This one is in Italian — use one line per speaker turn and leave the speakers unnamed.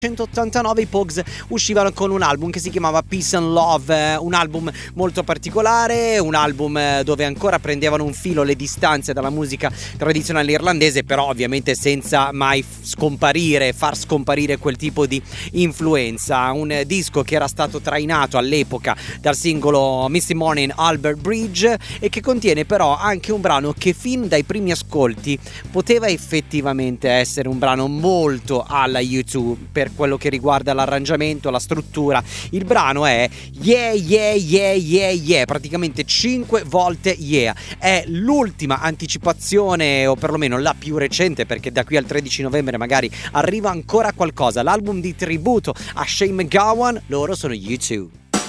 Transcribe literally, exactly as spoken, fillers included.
millenovecentoottantanove i Pogues uscivano con un album che si chiamava Peace and Love, un album molto particolare, un album dove ancora prendevano un filo le distanze dalla musica tradizionale irlandese, però ovviamente senza mai scomparire, far scomparire quel tipo di influenza. Un disco che era stato trainato all'epoca dal singolo Misty Morning Albert Bridge e che contiene però anche un brano che fin dai primi ascolti poteva effettivamente essere un brano molto alla U due per quello che riguarda l'arrangiamento, la struttura. Il brano è Yeah Yeah Yeah Yeah Yeah, praticamente cinque volte Yeah. È l'ultima anticipazione, o perlomeno la più recente, perché da qui al tredici novembre magari arriva ancora qualcosa, l'album di tributo a Shane MacGowan. Loro sono U due.